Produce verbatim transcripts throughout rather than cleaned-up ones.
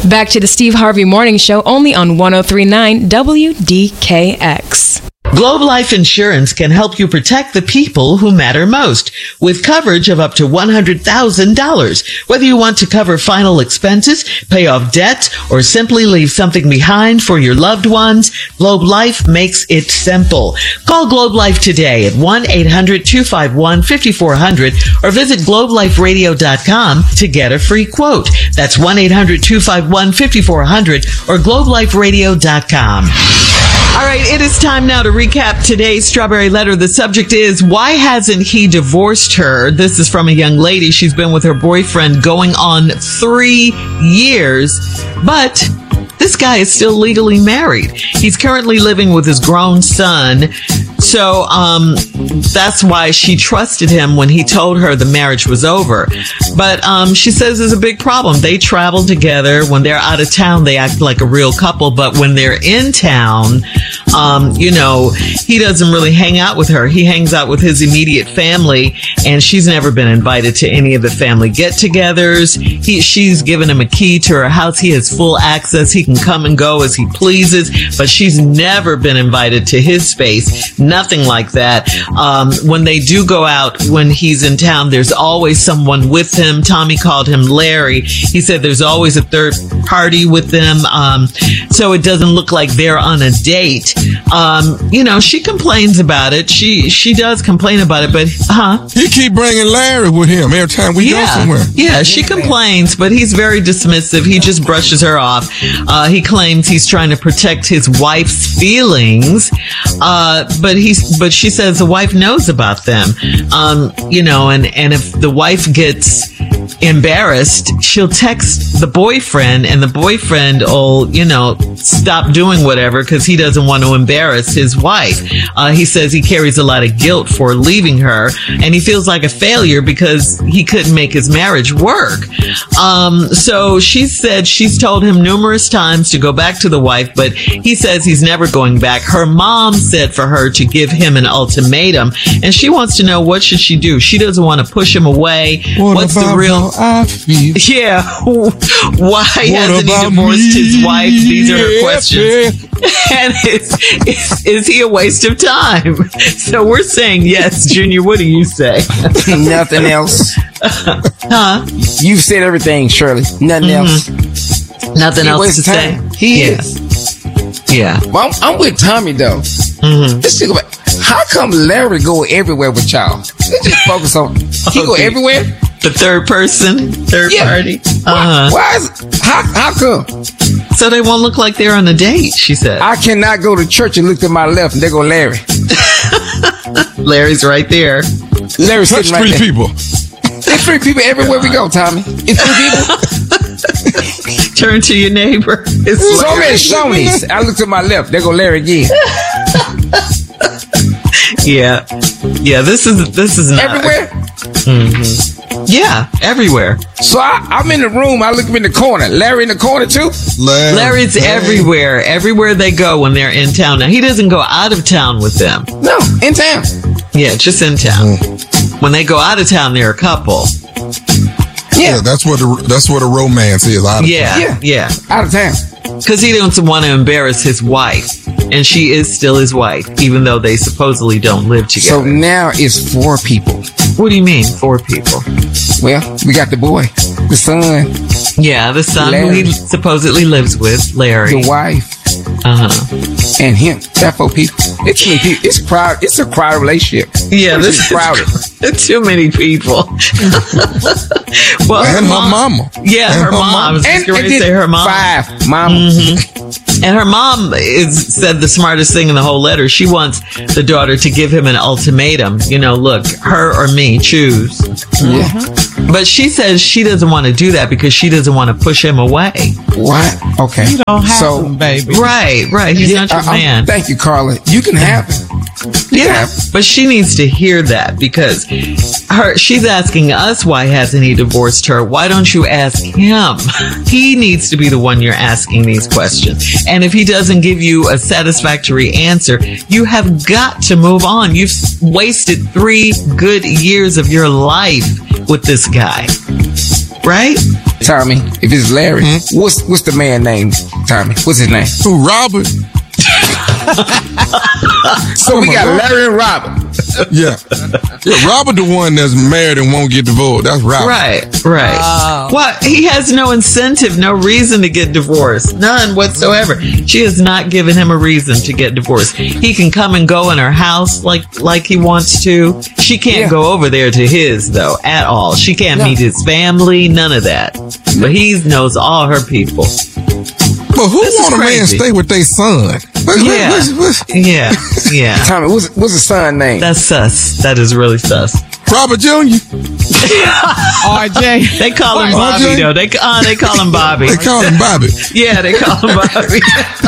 Back to the Steve Harvey Morning Show, only on one oh three point nine W D K X. Globe Life Insurance can help you protect the people who matter most with coverage of up to one hundred thousand dollars. Whether you want to cover final expenses, pay off debt, or simply leave something behind for your loved ones, Globe Life makes it simple. Call Globe Life today at one eight hundred two five one five four zero zero or visit globe life radio dot com to get a free quote. That's one eight hundred two five one five four zero zero or globe life radio dot com. All right, it is time now to recap today's Strawberry Letter. The subject is, why hasn't he divorced her? This is from a young lady. She's been with her boyfriend going on three years, but this guy is still legally married. He's currently living with his grown son. So um, that's why she trusted him when he told her the marriage was over. But um, she says there's a big problem. They travel together. When they're out of town, they act like a real couple. But when they're in town, um, you know, he doesn't really hang out with her. He hangs out with his immediate family, and she's never been invited to any of the family get-togethers. He, she's given him a key to her house. He has full access. He can come and go as he pleases, but she's never been invited to his space. Nothing like that. Um, when they do go out, when he's in town, there's always someone with him. Tommy called him Larry. He said there's always a third party with them. Um, so it doesn't look like they're on a date. Um, you know, she complains about it. She, she does complain about it, but, huh? He keep bringing Larry with him every time we yeah. go somewhere. Yeah, she complains, but he's very dismissive. He just brushes her off. Uh, he claims he's trying to protect his wife's feelings. Uh, but he's, but she says the wife knows about them. Um, you know, and, and if the wife gets embarrassed, she'll text the boyfriend, and the boyfriend will, you know, stop doing whatever because he doesn't want to embarrass his wife. Uh, he says he carries a lot of guilt for leaving her, and he feels like a failure because he couldn't make his marriage work. Um, so she said she's told him numerous times to go back to the wife, but he says he's never going back. Her mom said for her to give him an ultimatum, and she wants to know, what should she do? She doesn't want to push him away. What What's the real? I feel? Yeah. Why What hasn't he divorced me? his wife? These are her Yeah, questions. yeah. And is, is, is he a waste of time? So we're saying yes. Junior, what do you say? Nothing else. Huh? You've said everything, Shirley. Nothing Mm-hmm. else. Nothing He else to wastes say? time. He yeah. is. Yeah. Well, I'm, I'm with Tommy, though. Mm-hmm. Let's think about, how come Larry go everywhere with y'all? Let's just focus on, he go Okay. everywhere? The third person, third Yeah. party. Why, Uh-huh. why is, how, how come? So they won't look like they're on a date, she said. I cannot go to church and look to my left and there go Larry. Larry's right there. Larry's Touch sitting right three there. people. There's three people everywhere we go, Tommy. It's three people. Turn to your neighbor. It's So Larry. many Shoney's. I look to my left. There go Larry again. Yeah. Yeah, this is, this is not. Everywhere. Mm-hmm. Yeah, everywhere. So I, I'm in the room. I look in the corner. Larry in the corner too? Larry, Larry's everywhere. Everywhere they go when they're in town. Now, he doesn't go out of town with them. No, in town. Yeah, just in town. When they go out of town, they're a couple. Yeah, Yeah, that's what the that's what a romance is. Out of Yeah, Yeah. yeah. out of town. Because he doesn't want to embarrass his wife. And she is still his wife, even though they supposedly don't live So together. now it's four people. What do you mean, four people? Well, we got the boy, the son, Yeah, the son who Larry. he supposedly lives with, Larry. the wife, Uh-huh. and him. That's four people. It's too many people. It's crowded. It's a crowded relationship. Yeah, this It's is crowded. too many people. Well, and her mama. Yeah, And her her mom. I mom. was just And, going and to then say her mom. five, mama. Mm-hmm. And her mom is said the smartest thing in the whole letter. She wants the daughter to give him an ultimatum. You know, look, her or me, choose. Yeah. But she says she doesn't want to do that because she doesn't want to push him away. What? Okay. You don't have so, them, baby. Right, right. He's not your I- I'm- man. Thank you, Carla. You can have it. Yeah, but she needs to hear that because her she's asking us, why hasn't he divorced her? Why don't you ask him? He needs to be the one you're asking these questions. And if he doesn't give you a satisfactory answer, you have got to move on. You've wasted three good years of your life with this guy. right? Tommy, if it's Larry, Hmm? what's what's the man name? Tommy, what's his name? Who, Robert? So we got Larry and Robert. Yeah. Yeah, Robert the one that's married and won't get divorced. That's Robert. Right, right. Oh. Well, he has no incentive, no reason to get divorced. None whatsoever. She has not given him a reason to get divorced. He can come and go in her house like like he wants to. She can't Yeah. go over there to his, though, at all. She can't No. meet his family, none of that. But he knows all her people. But who This is want a man crazy. stay with their son? What- what- Yeah. what's- what's- Yeah, yeah. Tommy, what's what's his son name? That's sus. That is really sus. Robert Junior R J. They call him R Bobby, J? though. They, uh, they call him Bobby. They call him Bobby. Yeah, they call him Bobby.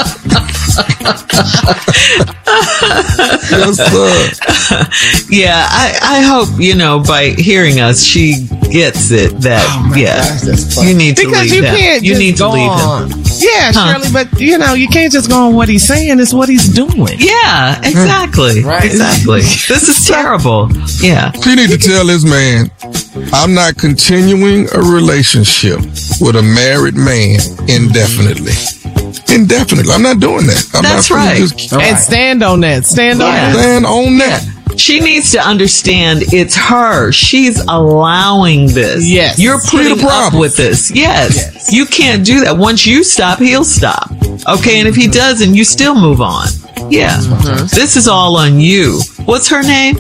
Yes, sir. Yeah, I, I hope, you know, by hearing us, she gets it that, yeah, gosh, that's funny. you need to Because leave you him. can't You just need to go leave on. him. Yeah, Huh. Shirley, but you know, you can't just go on what he's saying. It's what he's doing. Yeah, exactly. Right. Exactly. This is terrible. Yeah. You need to tell this man, I'm not continuing a relationship with a married man indefinitely. Indefinitely. I'm not doing that. I'm That's not gonna right. Just All And right. stand on that. Stand on Yeah. that. stand on that. She needs to understand it's her. She's allowing this. Yes. You're She putting the up problem. with this. Yes. Yes. You can't do that. Once you stop, he'll stop. Okay. And if he doesn't, you still move on. Yeah. This is all on you. What's her name?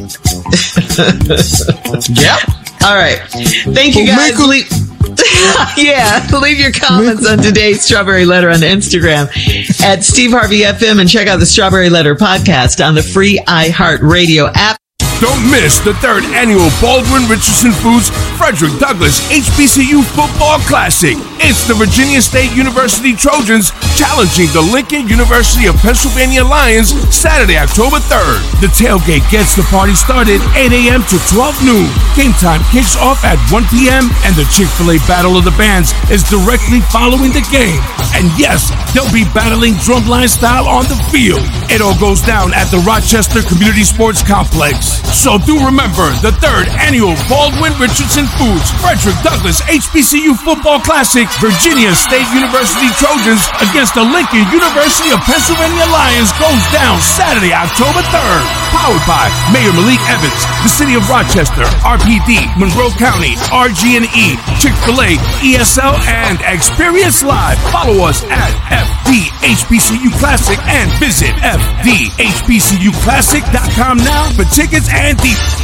Yep. All right. Thank you Who, guys. Michael? Leave, yeah, leave your comments on today's Strawberry Letter on Instagram at Steve Harvey F M and check out the Strawberry Letter podcast on the free iHeartRadio app. Don't miss the third annual Baldwin Richardson Foods Frederick Douglass H B C U Football Classic. It's the Virginia State University Trojans challenging the Lincoln University of Pennsylvania Lions Saturday, October third. The tailgate gets the party started eight a.m. to twelve noon. Game time kicks off at one p.m. and the Chick-fil-A Battle of the Bands is directly following the game. And yes, they'll be battling drumline style on the field. It all goes down at the Rochester Community Sports Complex. So do remember the third annual Baldwin Richardson Foods Frederick Douglass H B C U Football Classic, Virginia State University Trojans against the Lincoln University of Pennsylvania Lions goes down Saturday, October third. Powered by Mayor Malik Evans, the City of Rochester, R P D, Monroe County, R G and E, Chick-fil-A, E S L, and Experience Live. Follow us at F D H B C U Classic and visit F D H B C U Classic dot com now for tickets and details.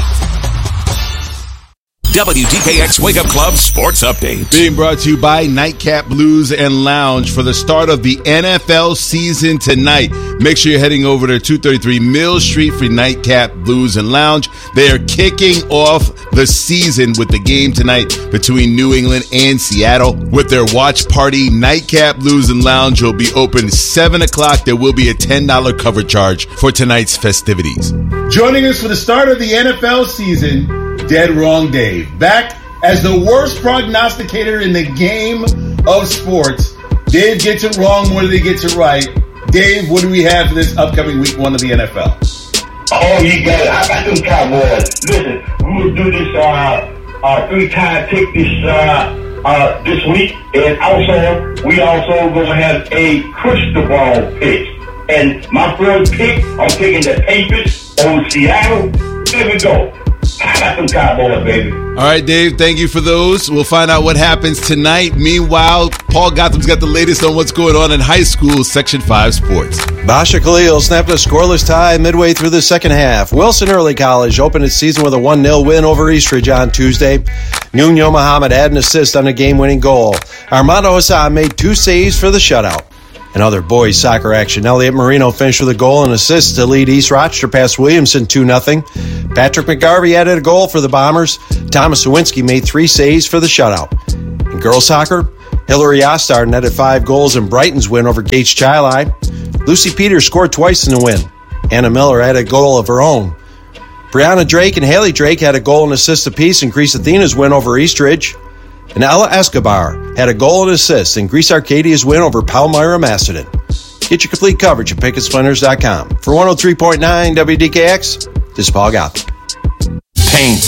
W D K X Wake Up Club Sports Update. Being brought to you by Nightcap Blues and Lounge for the start of the N F L season tonight. Make sure you're heading over to two thirty-three Mill Street for Nightcap Blues and Lounge. They are kicking off the season with the game tonight between New England and Seattle. With their watch party, Nightcap Blues and Lounge will be open seven o'clock. There will be a ten dollars cover charge for tonight's festivities. Joining us for the start of the N F L season, Dead Wrong Dave. Back as the worst prognosticator in the game of sports. Dave gets it wrong more than he gets it right. Dave, what do we have for this upcoming week one of the N F L? Oh, you got it. I got them Cowboys. Listen, we will do this uh, uh, three-time pick this uh, uh, this week. And also, we also going to have a crystal ball pick. And my first pick, I'm picking the Patriots over Seattle. There we go. I got some Cowboys, baby. All right, Dave, thank you for those. We'll find out what happens tonight. Meanwhile, Paul Gotham's got the latest on what's going on in high school Section five sports. Basha Khalil snapped a scoreless tie midway through the second half. Wilson Early College opened its season with a one nil win over Eastridge on Tuesday. Nuno Muhammad had an assist on a game-winning goal. Armando Hassan made two saves for the shutout. In other boys soccer action, Elliot Marino finished with a goal and assist to lead East Rochester past Williamson two nothing. Patrick McGarvey added a goal for the Bombers. Thomas Sawinski made three saves for the shutout. In girls soccer, Hillary Ostar netted five goals in Brighton's win over Gates Chili. Lucy Peters scored twice in the win. Anna Miller had a goal of her own. Brianna Drake and Haley Drake had a goal and assist apiece in Greece Athena's win over Eastridge. And Ella Escobar had a goal and assist in Greece Arcadia's win over Palmyra Macedon. Get your complete coverage at picket splinters dot com. For one oh three point nine W D K X, this is Paul Gotham. Paint,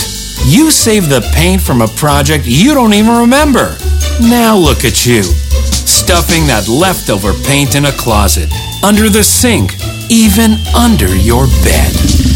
You saved the paint from a project you don't even remember. Now look at you, stuffing that leftover paint in a closet, under the sink, even under your bed.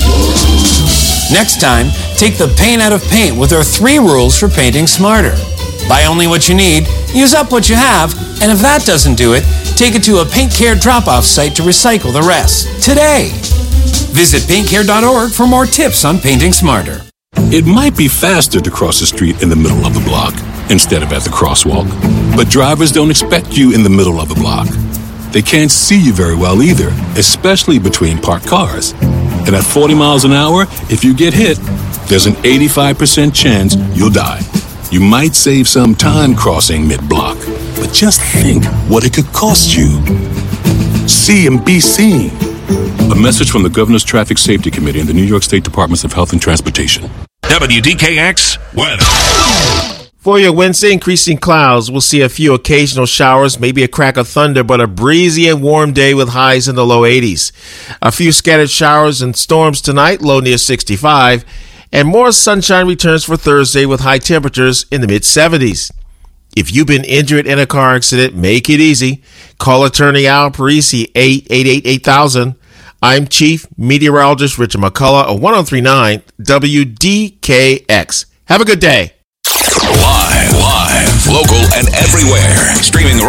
Next time, take the paint out of paint with our three rules for painting smarter. Buy only what you need, use up what you have, and if that doesn't do it, take it to a Paint Care drop-off site to recycle the rest. Today. Visit paint care dot org for more tips on painting smarter. It might be faster to cross the street in the middle of the block instead of at the crosswalk, but drivers don't expect you in the middle of the block. They can't see you very well either, especially between parked cars. And at forty miles an hour, if you get hit, there's an eighty-five percent chance you'll die. You might save some time crossing mid-block, but just think what it could cost you. See and be seen. A message from the Governor's Traffic Safety Committee and the New York State Departments of Health and Transportation. W D K X weather. For your Wednesday, increasing clouds. We'll see a few occasional showers, maybe a crack of thunder, but a breezy and warm day with highs in the low eighties. A few scattered showers and storms tonight, low near sixty-five. And more sunshine returns for Thursday with high temperatures in the mid-seventies. If you've been injured in a car accident, make it easy. Call attorney Al Parisi, eight eight eight, eight thousand. I'm Chief Meteorologist Richard McCullough of one oh three point nine W D K X. Have a good day. Live, live, local, and everywhere. Streaming right